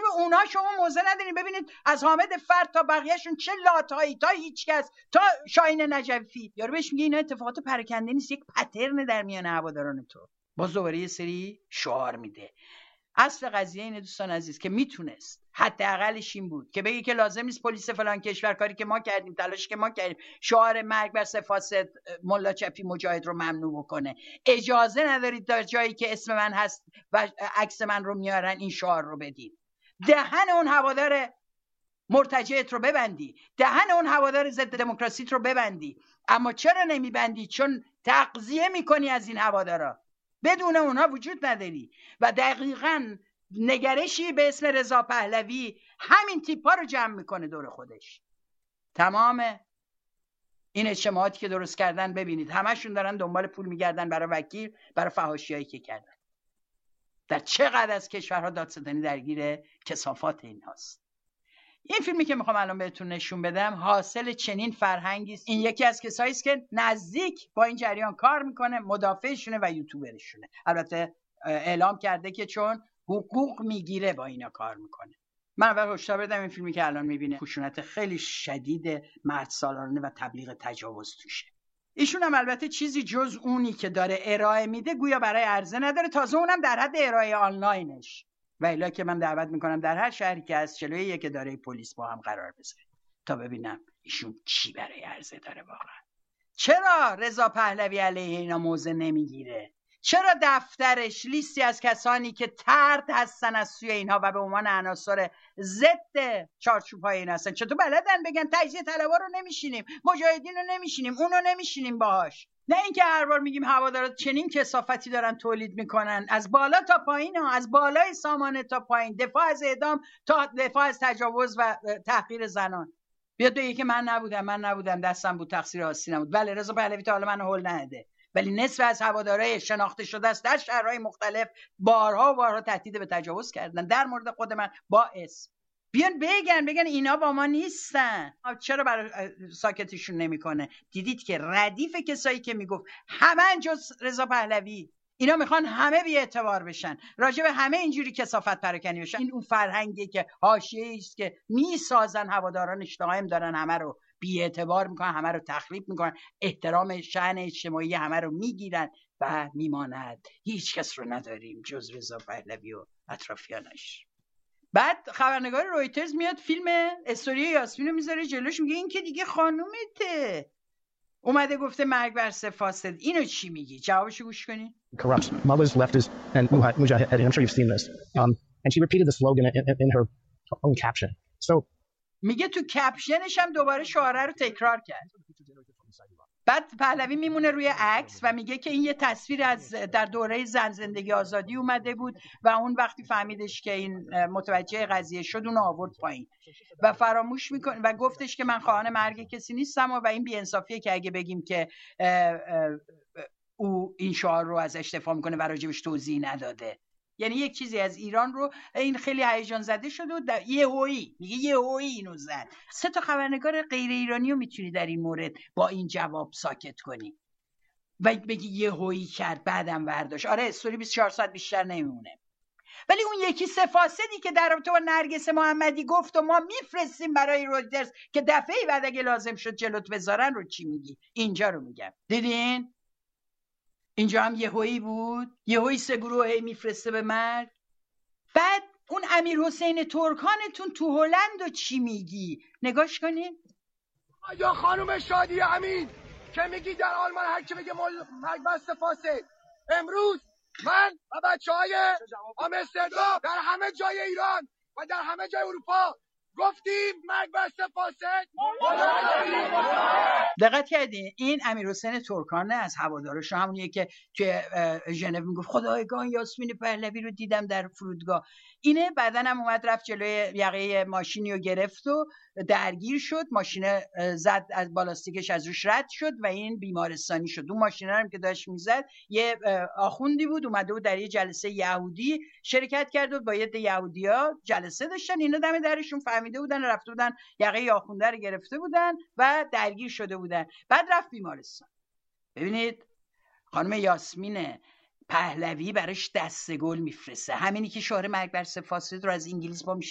اونها شما موضع ندارین. ببینید از حامد فرد تا بقیهشون چه لاتایی، تا هیچکس، تا شاهین نجفی. یارو بهش میگه اینا اتفاقات پراکنده نیست، یک پترن در میان هواداران تو. باز دوباره یه سری شعار میده. اصل قضیه اینه دوستان عزیز که میتونست حداقلش این بود که بگی که لازم نیست پلیس فلان کشور، کاری که ما کردیم، تلاشی که ما کردیم، شعار مرگ بر فاسد ملا چپی مجاهد رو ممنوع بکنه. اجازه ندارید در جایی که اسم من هست و عکس من رو میارن این شعار رو بدید. دهن اون هوادار مرتجعت رو ببندی، دهن اون هوادار ضد دموکراسیت رو ببندی. اما چرا نمیبندی؟ چون تغذیه میکنی از این هوادارا، بدون اونها وجود نداری. و دقیقاً نگرشی به اسم رضا پهلوی همین تیپا رو جمع میکنه دور خودش. تمام این اجتماعاتی که درست کردن ببینید همشون دارن دنبال پول میگردن برای وکیل، برای فحاشیایی که کردن. در چقدر از کشورها دادستانی درگیر کثافات اینهاست. این فیلمی که میخوام الان بهتون نشون بدم حاصل چنین فرهنگی است. این یکی از کسایی است که نزدیک با این جریان کار میکنه، مدافعشونه و یوتیوبرشونه. البته اعلام کرده که چون حقوق میگیره با اینا کار میکنه. من اول هشدار بدم این فیلمی که الان میبینه خشونت خیلی شدید مردسالارانه و تبلیغ تجاوز توشه. ایشون هم البته چیزی جز اونی که داره ارائه میده گویا برای عرضه نداره، تازه اونم در حد ارائه آنلاینش. و الا که من دعوت میکنم در هر شهری که از جلوی یک اداره پلیس با هم قرار بذارید تا ببینم ایشون چی برای عرضه داره واقعا. چرا رضا پهلوی علیه اینا موضع نمیگیره؟ چرا دفترش لیستی از کسانی که طرد هستن از سوی اینها و به عنوان عناصر ضد چارچوب‌های این هستن؟ چطور بلدن بگن تجزیه طلبا رو نمیشینیم، مجاهدین رو نمیشینیم، اونو نمیشینیم باهاش؟ نه اینکه هر بار میگیم هوادارا چنین کثافتی دارن تولید میکنن، از بالا تا پایین ها، از بالای سامانه تا پایین، دفاع از اعدام تا دفاع از تجاوز و تحقیر زنان. بیاد بگه که من نبودم دستم بود، تقصیر آستی نبود. بله رضا پهلوی تا حالا من هول نده، ولی نصف از هوادارهای شناخته شده است در شهرهای مختلف بارها و بارها تهدید به تجاوز کردن. در مورد خود من با اسم بیان بگن اینا با ما نیستن. چرا برای ساکتشون نمیکنه؟ دیدید که ردیف کسایی که میگفت همه جز رضا پهلوی، اینا میخوان همه بی اعتبار بشن، راجع به همه اینجوری کثافت پراکنی بشن. این اون فرهنگی که حاشیه‌ای است که میسازن، هوادارانش دائم دارن همه رو بی اعتبار میکنن، همه رو تخریب میکنن، احترام شأن اجتماعی همه رو میگیرن و میماند هیچ کس رو نداریم جز رضا پهلوی و اطرافیانش. بعد خبرنگار رویترز میاد فیلم استوری یاسمین رو میذاره جلوش، میگه این که دیگه خانومته، اومده گفته مرگ بر فاسد. اینو چی میگی؟ جوابشو گوش کنین. Corrupts mullahs, leftists, and mujahideen. I'm sure you've seen this. And she repeated the slogan in her own caption. So میگه تو کپشنش هم دوباره شعاره رو تکرار کرد. بعد پهلوی میمونه روی عکس و میگه که این یه تصویر از در دوره زن زندگی آزادی اومده بود و اون وقتی فهمیدش که این متوجه قضیه شد اون آورد پایین و فراموش میکنه و گفتش که من خواهان مرگ کسی نیستم و این بی‌انصافیه که اگه بگیم که او این شعار رو ازش دفاع میکنه و راجبش توضیح نداده. یعنی یک چیزی از ایران رو این خیلی هیجان زده شده و یهویی اینو زد. 3 تا خبرنگار غیر ایرانی رو میتونی در این مورد با این جواب ساکت کنی و بگی یهویی کرد بعدم برداشت. آره استوری 24 ساعت بیشتر نمیمونه. ولی اون یکی فاسدی که در رابطه با نرگس محمدی گفت و ما میفرستیم برای رویترز که دفعه بعد اگه لازم شد جلوت بذارن رو چی میگی؟ اینجا رو میگم. دیدین؟ اینجا هم یهویی بود، یهویی 3 گروه میفرسته به مرگ. بعد اون امیر حسین ترکانتون تو هلند و چی میگی؟ نگاش کنین. یا خانم شادی امین که میگی در آلمان هر کی بگه مرگ بر فاسد، امروز من و بچهای آمستردام در همه جای ایران و در همه جای اروپا گفتیم مرگ بر فاسد. دقت کردین این امیر حسین ترکانه از هوادارش همونیه که توی ژنو میگفت خدایگان یاسمین پهلوی رو دیدم در فرودگاه. اینه بعدن هم اومد رفت جلوی یقه ماشینی رو گرفت و درگیر شد، ماشین زد از بالاستیکش از روش رد شد و این بیمارستانی شد. اون ماشین هم که داشت میزد یه آخوندی بود اومده بود در یه جلسه یهودی شرکت کرد و با یه یهودیا جلسه داشتن، اینا دم درشون فهمیده بودن رفته بودن یقه آخونده رو گرفته بودن و درگیر شده بودن. بعد رفت بیمارستان. ببینید خانم یاسمین پهلوی براش دسته گل میفرسته، همینی که شعار مرگ بر فاسد رو از انگلیس با